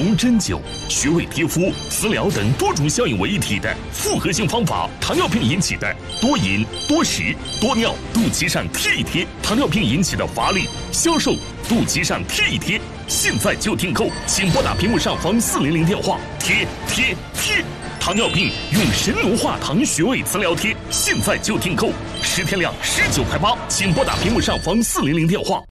用针灸、穴位贴敷、磁疗等多种效应为一体的复合性方法。糖尿病引起的多饮、多食、多尿，肚脐上贴一贴；糖尿病引起的乏力、消瘦，肚脐上贴一贴。现在就订购，请拨打屏幕上方400电话，贴。糖尿病用神农化糖穴位磁疗贴，现在就订购，10天量19块8，请拨打屏幕上方400电话。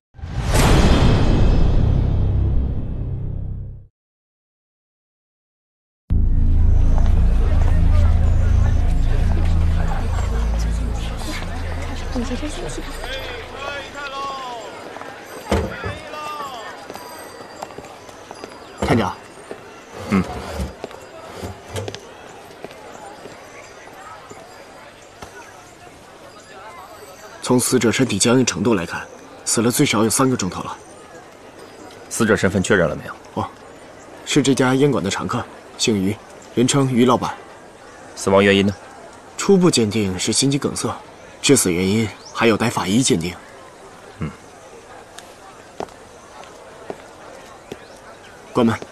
你这身新气。 探长。从死者身体僵硬程度来看，死了最少有3个钟头了。 死者身份确认了没有？ 哦，是这家烟馆的常客，姓于，人称于老板。 死亡原因呢？ 初步鉴定是心肌梗塞，致死原因还有待法医鉴定。关门。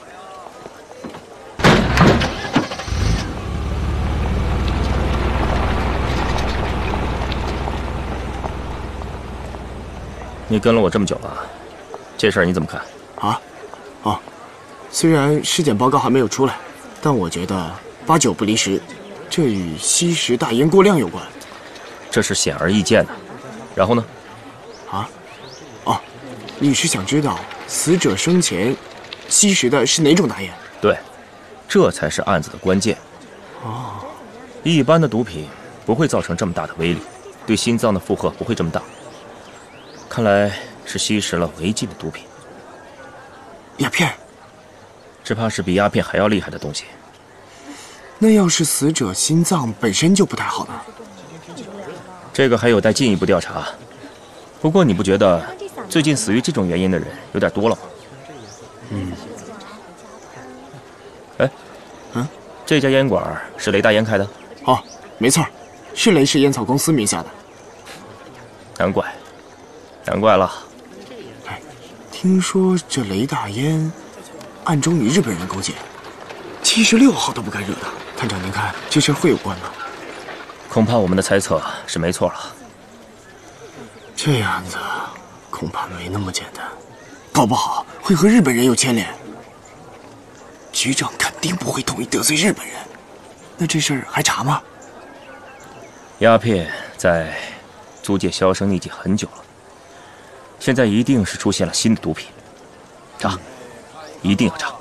你跟了我这么久了，这事儿你怎么看？ 虽然尸检报告还没有出来，但我觉得8、9不离10，这与吸食大烟过量有关。 这是显而易见的。然后呢？ 你是想知道死者生前吸食的是哪种大烟？ 对，这才是案子的关键。一般的毒品不会造成这么大的威力，对心脏的负荷不会这么大。看来是吸食了违禁的毒品。 鸦片？ 只怕是比鸦片还要厉害的东西。 那要是死者心脏本身就不太好呢？ 这个还有待进一步调查。不过你不觉得最近死于这种原因的人有点多了吗？这家烟馆是雷大烟开的？ 没错，是雷氏烟草公司名下的。 难怪了。 听说这雷大烟暗中与日本人勾结，76号都不敢惹他。探长，您看这事会有关吗？ 恐怕我们的猜测是没错了。 这样子恐怕没那么简单，搞不好会和日本人有牵连。局长肯定不会同意得罪日本人，那这事儿还查吗？ 鸦片在租界销声匿迹很久了，现在一定是出现了新的毒品，查，一定要查。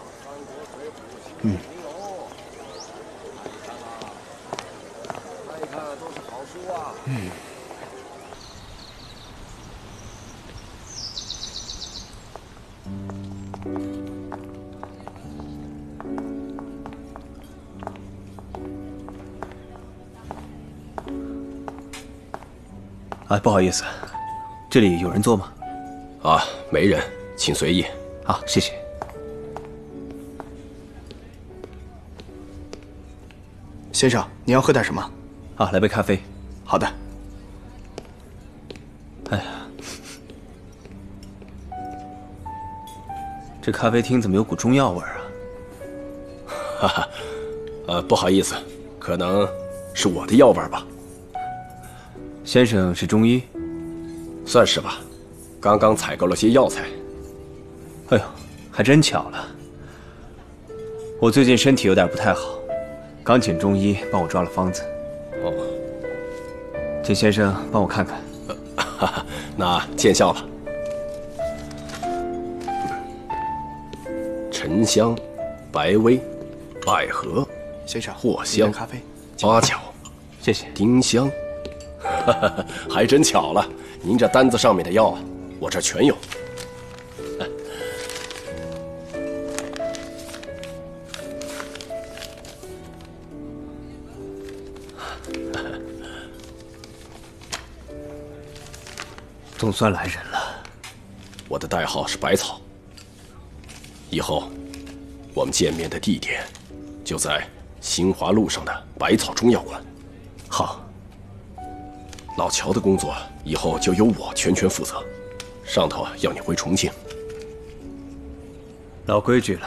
不好意思，这里有人坐吗？ 没人，请随意。 好，谢谢。 先生，你要喝点什么？ 来杯咖啡。 好的。 这咖啡厅怎么有股中药味啊？ 不好意思，可能是我的药味吧。 先生是中医？ 算是吧，刚刚采购了些药材。 还真巧了。我最近身体有点不太好，刚请中医帮我抓了方子。请先生帮我看看。 那见效了。沉香、白薇、百合、 先生， 藿香、 咖啡、 八角， 谢谢。 丁香，还真巧了，您这单子上面的药我这全有。 总算来人了。 我的代号是百草，以后我们见面的地点就在新华路上的百草中药馆。 好。 老乔的工作以后就由我全权负责，上头要你回重庆。 老规矩了。